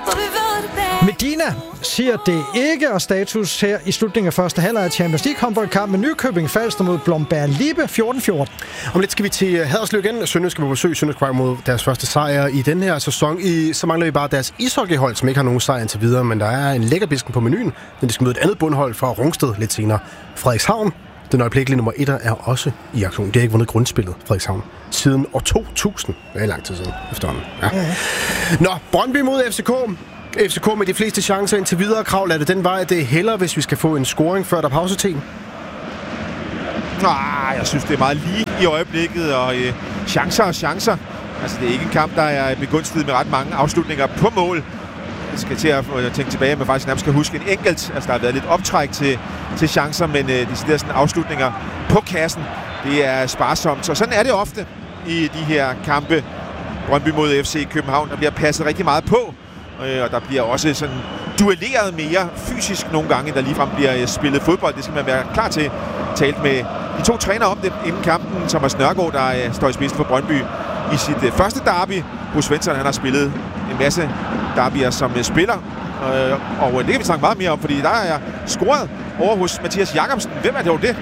Medina siger det ikke, og status her i slutningen af første halvleg af Champions League håndboldkamp med Nykøbing Falster mod Blomberg Lippe 14-14. Om lidt skal vi til Haderslev igen. Sønderjyske på besøg. Sønderjyske mod deres første sejr i den her sæson. Så mangler vi bare deres ishockeyhold, som ikke har nogen sejr indtil videre, men der er en lækkerbisken på menuen, men de skal møde et andet bundhold fra Rungsted lidt senere. Frederikshavn, den øjeblikkelige nummer 1, er også i aktion. Det har ikke vundet grundspillet, Frederikshavn, siden år 2000. Det er lang tid siden efterhånden. Ja. Nå, Brøndby mod FCK. FCK med de fleste chancer indtil videre. Krav, lad det den vej. Det hellere, hvis vi skal få en scoring før der er pausetid. Jeg synes, det er meget lige i øjeblikket, og chancer. Altså, det er ikke en kamp, der er begunstiget med ret mange afslutninger på mål. Jeg skal til at tænke tilbage, men faktisk nærmest skal huske en enkelt. Altså, der har været lidt optræk til chancer, men de sådan afslutninger på kassen, det er sparsomt. Så sådan er det ofte i de her kampe. Brøndby mod FC København, der bliver passet rigtig meget på. Og der bliver også sådan duelleret mere fysisk nogle gange, der ligefrem bliver spillet fodbold. Det skal man være klar til. Talt med de to trænere om det inden kampen. Thomas Nørgaard, der står i spidsen for Brøndby i sit første derby. Bo Svensson, han har spillet en masse derbyer som spiller. Og det kan vi snakke meget mere om, fordi der er scoret over hos Mathias Jacobsen. Hvem er det?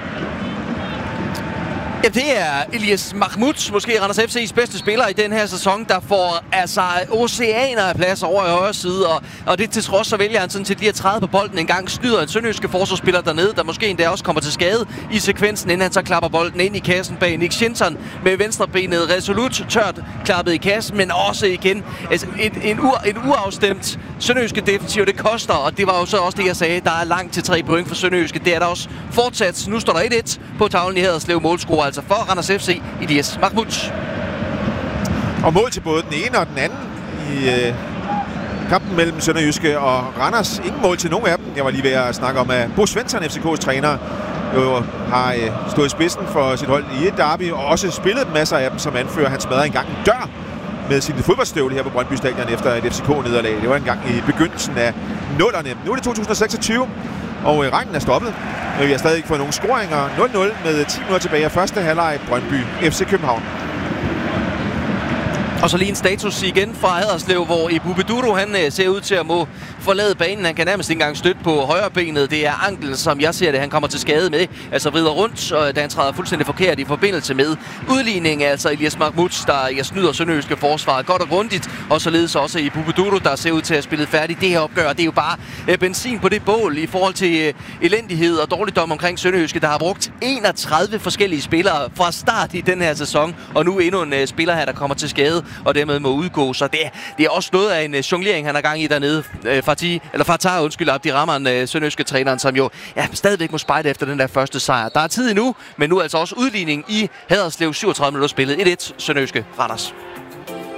Ja, det er Elias Mahmoud, måske Randers FC's bedste spiller i den her sæson, der får altså oceaner af plads over i højre side, og det til trods så vælger han sådan set lige at træde på bolden en gang, snyder en sønderjyske forsvarsspiller dernede, der måske endda også kommer til skade i sekvensen, inden han så klapper bolden ind i kassen bag Nick Schinson med venstrebenet resolut, tørt klappet i kassen, men også igen altså et uafstemt sønderjyske defensiv, det koster, og det var jo så også det, jeg sagde, der er langt til 3 point for sønderjyske, det er der også fortsat. Nu står der 1-1 på tavlen i Haderslev, målscorer altså for Randers FC, Elias Mahmoud. Og mål til både den ene og den anden i kampen mellem Sønderjyske og Randers. Ingen mål til nogen af dem. Jeg var lige ved at snakke om, at Bo Svensson, FCK's træner, jo har stået i spidsen for sit hold i et derby, og også spillet masser af dem som anfører. Han smadrede engang en dør med sin fodboldstøvle her på Brøndby Stadion efter et FCK-nederlag. Det var engang i begyndelsen af 0'erne. Nu er det 2026, og regnen er stoppet. Men vi har stadig ikke fået nogen scoringer. 0-0 med 10 minutter tilbage af første halvleg. Brøndby FC København. Og så lige en status igen fra Haderslev, hvor Ibu Beduro, han ser ud til at må forlade banen. Han kan nærmest ikke engang støtte på højre benet. Det er anklen, som jeg ser det, han kommer til skade med. Altså vrider rundt, da han træder fuldstændig forkert i forbindelse med udligning. Altså Elias Mahmoud, der snyder sønderjyske forsvaret godt og grundigt. Og således også Ibu Beduro, der ser ud til at spille færdigt. Det her opgør, det er jo bare benzin på det bål i forhold til elendighed og dårligdom omkring sønderjyske, der har brugt 31 forskellige spillere fra start i den her sæson. Og nu endnu en spiller her, der kommer til skade og dermed må udgå. Så det er også noget af en jonglering, han har gang i dernede. Fatah, Abdirahman, sønderjyske træneren, som jo stadigvæk må spejde efter den der første sejr. Der er tid endnu, men nu altså også udligning i Haderslev, 37 minutter spillet. 1-1, Sønderjyske Randers.